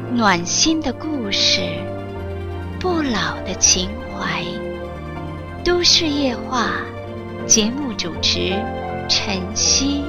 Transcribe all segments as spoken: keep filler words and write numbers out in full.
暖心的故事，不老的情怀。都市夜话，节目主持晨曦。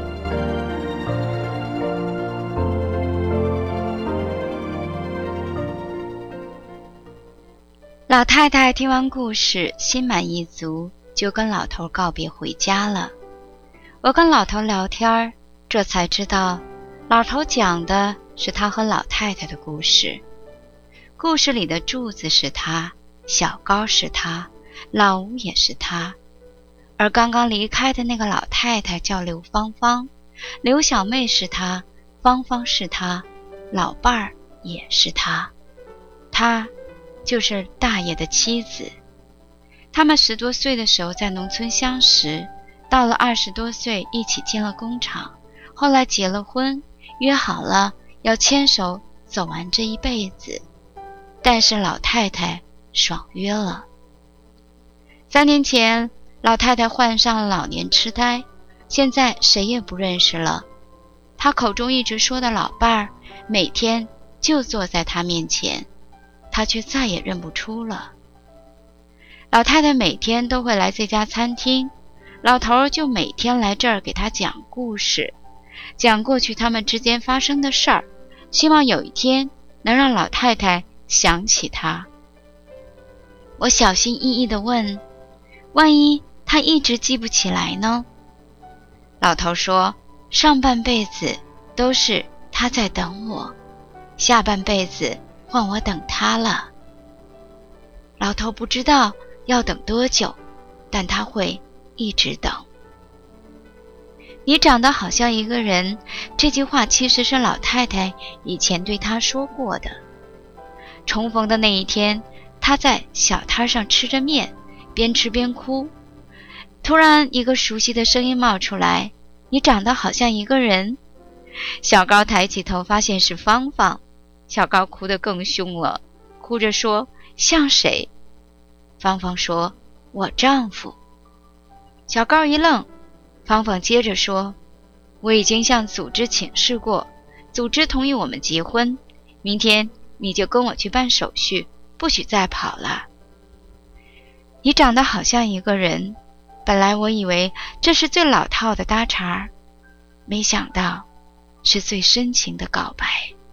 老太太听完故事，心满意足，就跟老头告别回家了。我跟老头聊天，这才知道老头讲的是他和老太太的故事。故事里的柱子是他，小高是他，老吴也是他，而刚刚离开的那个老太太叫刘芳芳，刘小妹是他，芳芳是他，老伴儿也是他，他就是大爷的妻子。他们十多岁的时候在农村相识，到了二十多岁一起进了工厂，后来结了婚，约好了要牵手走完这一辈子，但是老太太爽约了。三年前老太太患上了老年痴呆，现在谁也不认识了。她口中一直说的老伴儿每天就坐在她面前，她却再也认不出了。老太太每天都会来这家餐厅，老头就每天来这儿给她讲故事，讲过去他们之间发生的事儿，希望有一天能让老太太想起他。我小心翼翼地问，万一他一直记不起来呢？老头说，上半辈子都是他在等我，下半辈子换我等他了。老头不知道要等多久，但他会一直等。你长得好像一个人，这句话其实是老太太以前对他说过的。重逢的那一天，他在小摊上吃着面，边吃边哭。突然一个熟悉的声音冒出来，你长得好像一个人。小高抬起头发现是芳芳，小高哭得更凶了，哭着说，像谁？芳芳说，我丈夫。小高一愣，芳芳接着说，我已经向组织请示过，组织同意我们结婚，明天你就跟我去办手续，不许再跑了。你长得好像一个人，本来我以为这是最老套的搭茬，没想到是最深情的告白。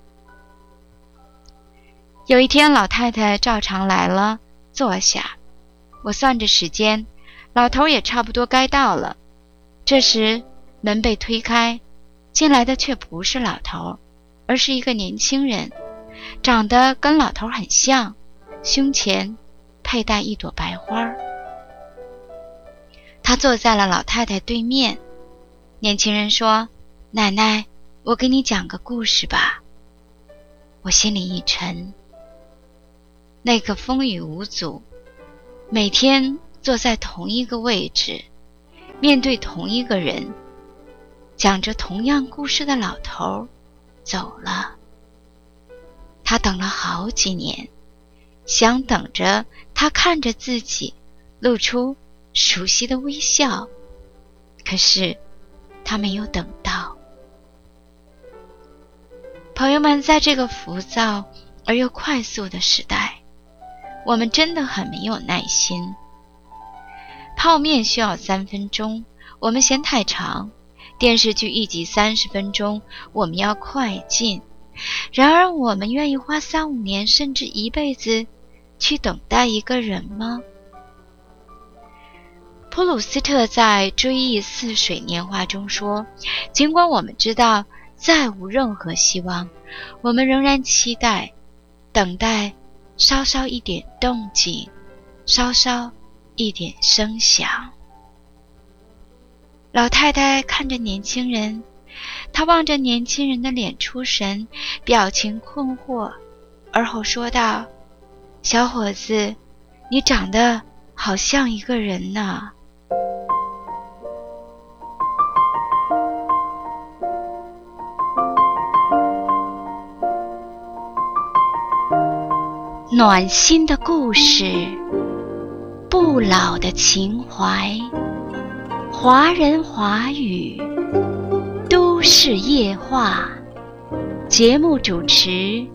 有一天老太太照常来了，坐下，我算着时间，老头也差不多该到了。这时门被推开，进来的却不是老头，而是一个年轻人，长得跟老头很像，胸前佩戴一朵白花。他坐在了老太太对面。年轻人说，奶奶，我给你讲个故事吧。我心里一沉，那个风雨无阻，每天坐在同一个位置，面对同一个人，讲着同样故事的老头走了。他等了好几年，想等着他看着自己露出熟悉的微笑，可是他没有等到。朋友们，在这个浮躁而又快速的时代，我们真的很没有耐心。泡面需要三分钟，我们嫌太长；电视剧一集三十分钟，我们要快进。然而我们愿意花三五年甚至一辈子去等待一个人吗？普鲁斯特在《追忆似水年华》中说，尽管我们知道再无任何希望，我们仍然期待，等待稍稍一点动静，稍稍一点声响。老太太看着年轻人，她望着年轻人的脸出神，表情困惑，而后说道，小伙子，你长得好像一个人呢。暖心的故事，不老的情怀，华人华语，都市夜话，节目主持